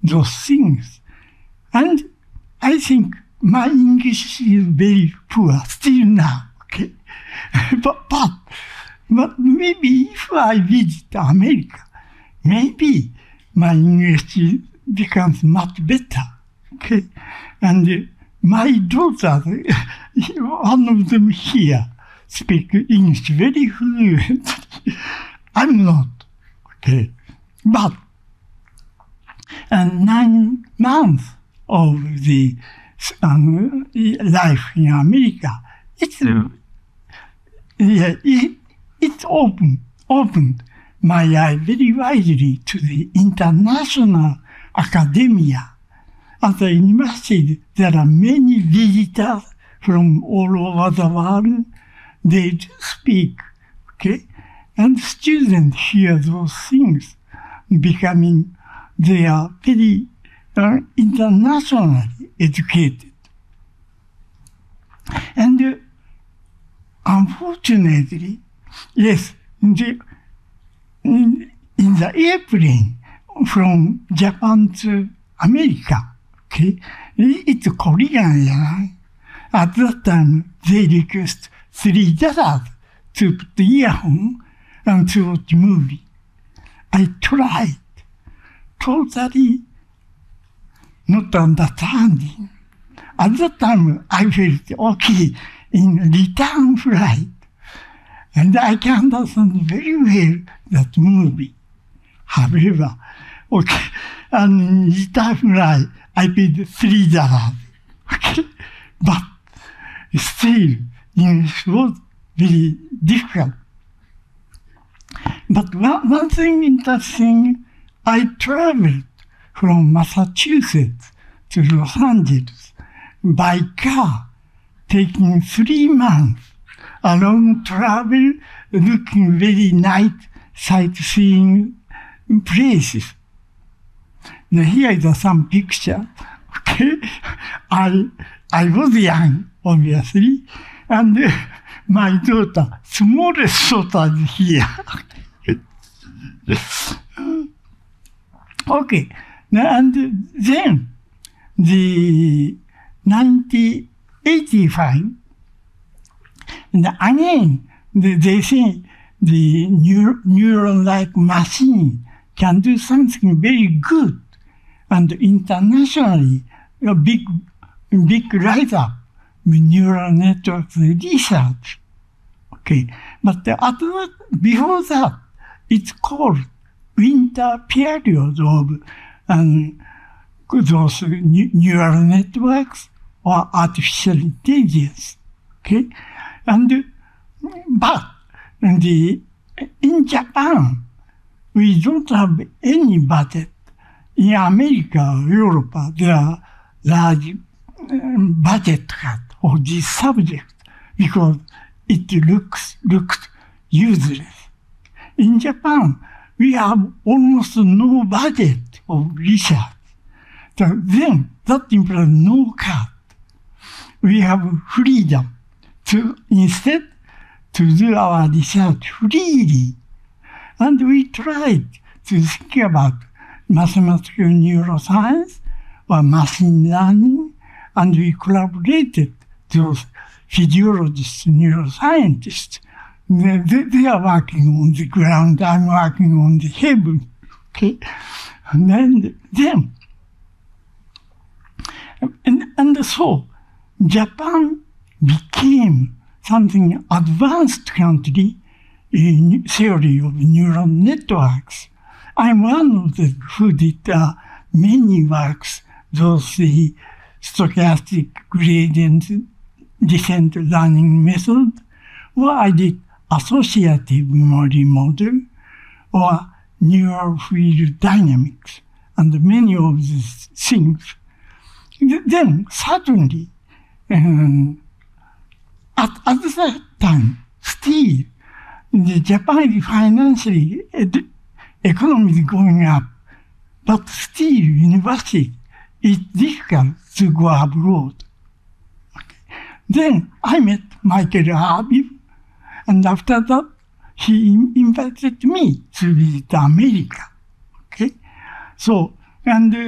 those things. And I think my English is very poor still now, okay? but maybe if I visit America, maybe my English becomes much better, okay? And my daughter, one of them here, speak English very fluently. I'm not, okay? But 9 months of the life in America, it opened my eye very widely to the international academia. At the university, there are many visitors from all over the world. They speak, okay? And students hear those things, they are very internationally educated. And unfortunately, yes, in the airplane from Japan to America, okay, it's a Korean airline. At that time, they request $3 to put the earphone and to watch movie. I tried, totally not understanding. At that time, I felt okay in return flight, and I can understand very well that movie. However, okay, and in return flight, I paid $3. Okay, but still, English was very difficult. But one thing interesting, I traveled from Massachusetts to Los Angeles by car, taking 3 months, a long travel, looking very nice sightseeing places. Now here is some picture. Okay, I was young, obviously, and my daughter, smallest daughter, is here. Okay, and then the 1985, and again they say the neuron-like machine can do something very good, and internationally a big rise up with neural networks research. Okay, but before that, it's called winter period of those neural networks or artificial intelligence. Okay, but in Japan, we don't have any budget. In America or Europe, there are large budget cut for this subject because it looks useless. In Japan, we have almost no budget of research. Then that implies no cut. We have freedom instead to do our research freely. And we tried to think about mathematical neuroscience or machine learning, and we collaborated with physiologists, neuroscientists. They are working on the ground, I'm working on the heaven, okay? And so Japan became something advanced country in theory of neural networks. I'm one of them who did many works, those the stochastic gradient descent learning method, or I did associative memory model, or neural field dynamics, and many of these things. Then suddenly, at that time, still, the Japan financially, economy is going up, but still university is difficult to go abroad. Okay. Then I met Michael Habib, and after that, he invited me to visit America. Okay, so and